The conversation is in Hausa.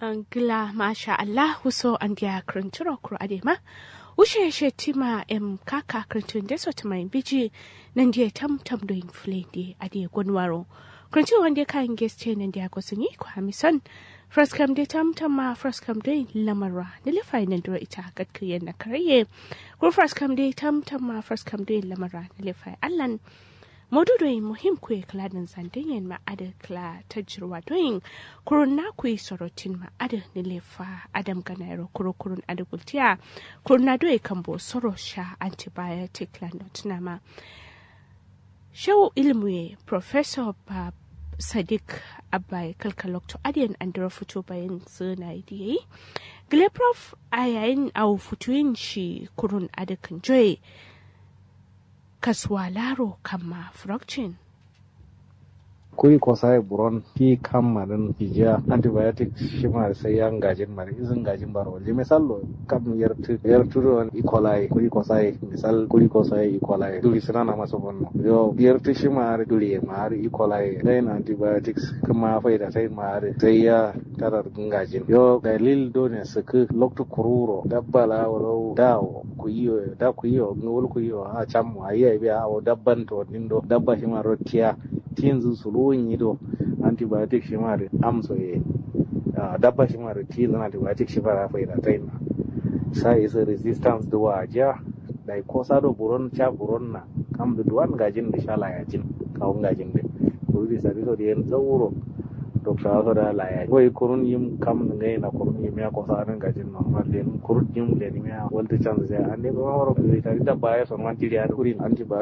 Angla masha Allah huso andia kranturo kuro adema. Ushe shetima kaka krantun deso tamayin biji nandia tam doing flendi adi gonwaro. Krantu wande kan geste nandia gosuni kwa hamison. Fraskam de tam ma fraskam de lamara nilifai nandura ita gadkriyen na karaye. Kuro fraskam de tam ma fraskam de lamara nilifai allan. Modudoyin muhim kwe kladin zandenyen ma'ada kla tajirwa doyin kurun na kwe sorotin ma'ada nilefa adam ganairo kurun adagultiya kurun na doye kambo soro sha antibiotic landotuna ma. Shau ilmuye Professor Sadiq Abai kalkalok to adiyan andara fito bayan zina idiyayi. Gile Prof a yayin au fituyin shi kurun adakan joye kaswalaro kama fractin. Kuri kosa buron fi kammarin hija antibiotic shima sai yan gajin mari izin gajin baro le misallo kam yertu E. coli kuri kosa misal kuri kosa E. coli duri sanana maso bonno yo yertu shima duri mari E. coli then antibiotics kuma faida sai mari sai ya tarar gajin yo dalil done suku loktu kururo dabbala wala dawo kuyiyo ngol kuyiyo a chammu ayi be a dabban to nindo dabba shima rotiya tinzu suluwin yido antibiotic shimari amsoye dabba shimari tizan antibiotic shimara faida taina sai isa resistance duwa aja dai ko sado buron cha buron na kam duwan gajin da shala yajin kawun gajin da kuri sabi so da zauro dokta so da la ya goy kurun yim kam ngai na kurun yim ya ko sadan gajin normal den kurun yim den ya walta chance ya ande ko waro da dabba ya son man tiri ya kuri antibiotic